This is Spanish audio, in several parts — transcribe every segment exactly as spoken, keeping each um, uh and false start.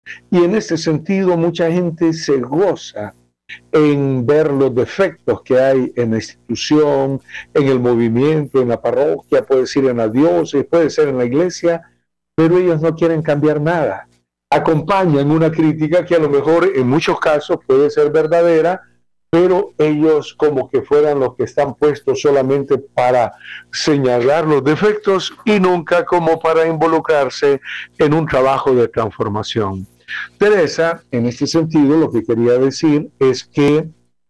Y en ese sentido, mucha gente se goza en ver los defectos que hay en la institución, en el movimiento, en la parroquia, puede ser en la diócesis, puede ser en la iglesia, pero ellos no quieren cambiar nada. Acompañan una crítica que a lo mejor en muchos casos puede ser verdadera, pero ellos como que fueran los que están puestos solamente para señalar los defectos y nunca como para involucrarse en un trabajo de transformación. Teresa, en este sentido, lo que quería decir es que,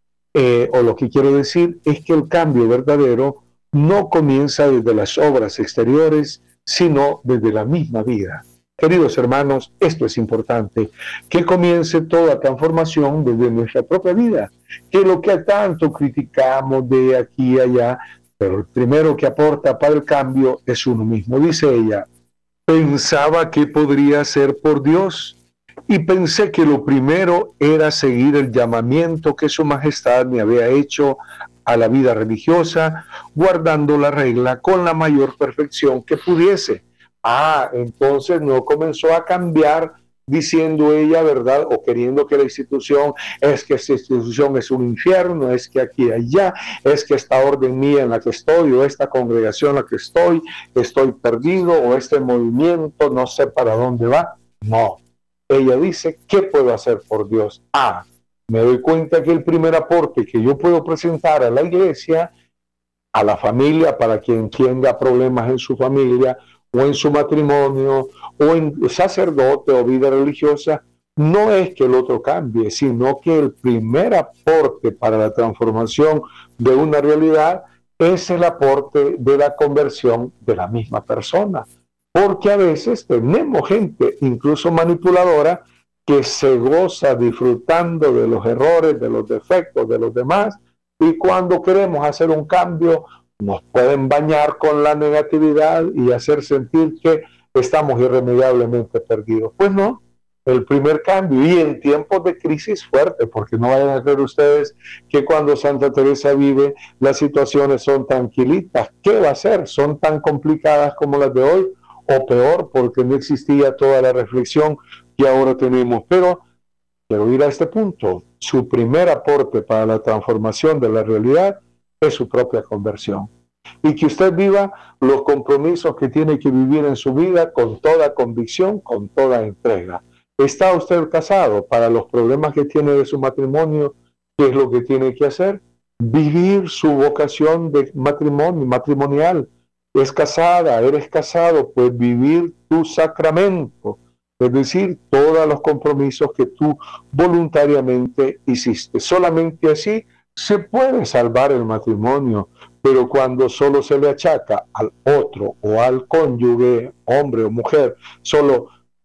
eh, o lo que quiero decir es que el cambio verdadero no comienza desde las obras exteriores, sino desde la misma vida. Queridos hermanos, esto es importante, que comience toda transformación desde nuestra propia vida, que lo que tanto criticamos de aquí y allá, pero el primero que aporta para el cambio es uno mismo. Dice ella, pensaba que podría ser por Dios y pensé que lo primero era seguir el llamamiento que Su Majestad me había hecho a la vida religiosa, guardando la regla con la mayor perfección que pudiese. Ah, entonces no comenzó a cambiar diciendo ella, ¿verdad? O queriendo que la institución, es que esta institución es un infierno, es que aquí y allá, es que esta orden mía en la que estoy, o esta congregación en la que estoy, estoy perdido, o este movimiento, no sé para dónde va. No. Ella dice, ¿qué puedo hacer por Dios? Ah, me doy cuenta que el primer aporte que yo puedo presentar a la iglesia, a la familia, para quien tenga problemas en su familia, o en su matrimonio, o en sacerdote o vida religiosa, no es que el otro cambie, sino que el primer aporte para la transformación de una realidad es el aporte de la conversión de la misma persona. Porque a veces tenemos gente, incluso manipuladora, que se goza disfrutando de los errores, de los defectos de los demás, y cuando queremos hacer un cambio, nos pueden bañar con la negatividad y hacer sentir que estamos irremediablemente perdidos. Pues no, el primer cambio, y en tiempos de crisis fuerte, porque no vayan a creer ustedes que cuando Santa Teresa vive las situaciones son tranquilitas. ¿Qué va a ser? ¿Son tan complicadas como las de hoy? O peor, porque no existía toda la reflexión que ahora tenemos. Pero quiero ir a este punto. Su primer aporte para la transformación de la realidad es su propia conversión. Y que usted viva los compromisos que tiene que vivir en su vida con toda convicción, con toda entrega. ¿Está usted casado? Para los problemas que tiene de su matrimonio, ¿qué es lo que tiene que hacer? Vivir su vocación de matrimonio, matrimonial. ¿Es casada? ¿Eres casado? Pues vivir tu sacramento. Es decir, todos los compromisos que tú voluntariamente hiciste. Solamente así se puede salvar el matrimonio, pero cuando solo se le achaca al otro o al cónyuge, hombre o mujer, solo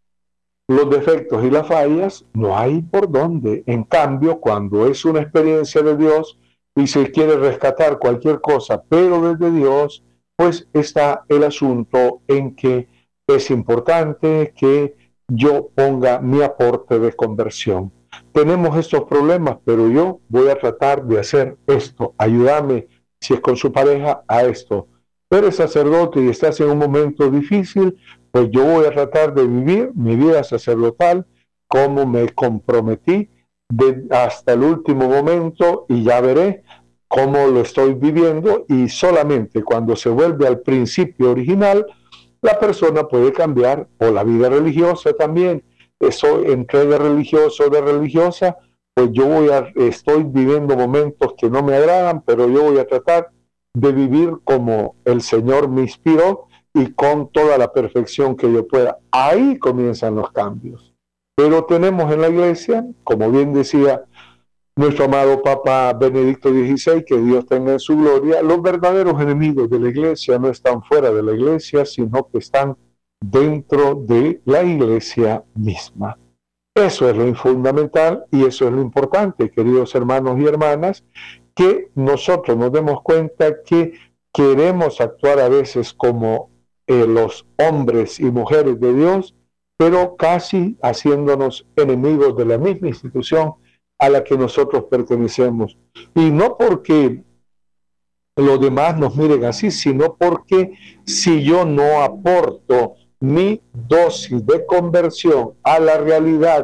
los defectos y las fallas, no hay por dónde. En cambio, cuando es una experiencia de Dios y se quiere rescatar cualquier cosa, pero desde Dios, pues está el asunto en que es importante que yo ponga mi aporte de conversión. Tenemos estos problemas, pero yo voy a tratar de hacer esto. Ayúdame, si es con su pareja, a esto. Eres sacerdote y estás en un momento difícil, pues yo voy a tratar de vivir mi vida sacerdotal como me comprometí de, hasta el último momento, y ya veré cómo lo estoy viviendo, y solamente cuando se vuelve al principio original, la persona puede cambiar, o la vida religiosa también. Eso, entrega religiosa o de religiosa, pues yo voy a, estoy viviendo momentos que no me agradan, pero yo voy a tratar de vivir como el Señor me inspiró y con toda la perfección que yo pueda. Ahí comienzan los cambios. Pero tenemos en la iglesia, como bien decía nuestro amado Papa Benedicto dieciséis, que Dios tenga en su gloria, los verdaderos enemigos de la iglesia no están fuera de la iglesia, sino que están dentro de la iglesia misma. Eso es lo fundamental y eso es lo importante, queridos hermanos y hermanas, que nosotros nos demos cuenta que queremos actuar a veces como eh, los hombres y mujeres de Dios, pero casi haciéndonos enemigos de la misma institución a la que nosotros pertenecemos. Y no porque los demás nos miren así, sino porque si yo no aporto mi dosis de conversión a la realidad